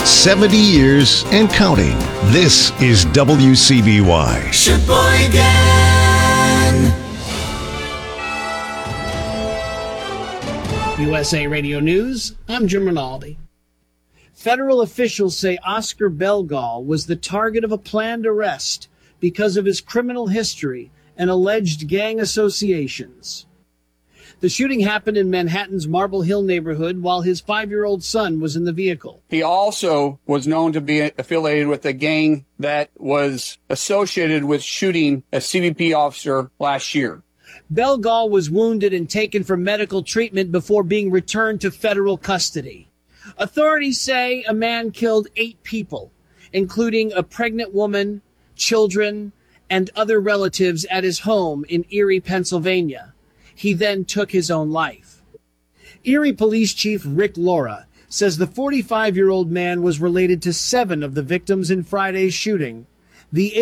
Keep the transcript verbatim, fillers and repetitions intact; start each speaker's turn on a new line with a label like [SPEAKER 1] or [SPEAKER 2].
[SPEAKER 1] seventy years and counting. This is W C B Y.
[SPEAKER 2] Sheboygan.
[SPEAKER 3] U S A Radio News, I'm Jim Rinaldi. Federal officials say Oscar Belgall was the target of a planned arrest because of his criminal history and alleged gang associations. The shooting happened in Manhattan's Marble Hill neighborhood while his five-year-old son was in the vehicle.
[SPEAKER 4] He also was known to be affiliated with a gang that was associated with shooting a C B P officer last year.
[SPEAKER 3] Belgall was wounded and taken for medical treatment before being returned to federal custody. Authorities say a man killed eight people, including a pregnant woman, children, and other relatives at his home in Erie, Pennsylvania. He then took his own life. Erie Police Chief Rick Laura says the forty-five-year-old man was related to seven of the victims in Friday's shooting. The